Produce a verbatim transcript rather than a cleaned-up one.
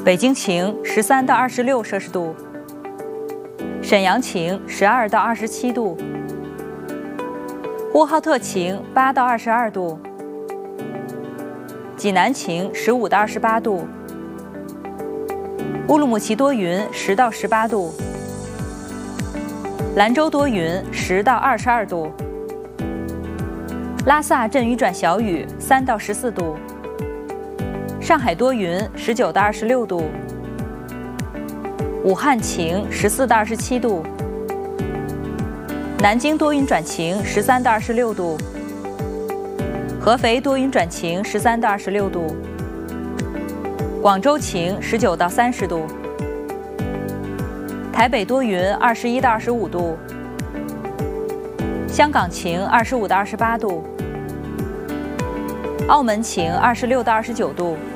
北京晴，十三到二十六摄氏度；沈阳晴，十二到二十七度；呼和浩特晴，八到二十二度；济南晴，十五到二十八度；乌鲁木齐多云，十到十八度；兰州多云，十到二十二度；拉萨阵雨转小雨，三到十四度；上海多云，十九到二十六度；武汉晴，十四到二十七度；南京多云转晴，十三到二十六度；合肥多云转晴，十三到二十六度；广州晴，十九到三十度；台北多云，二十一到二十五度；香港晴，二十五到二十八度；澳门晴，二十六到二十九度。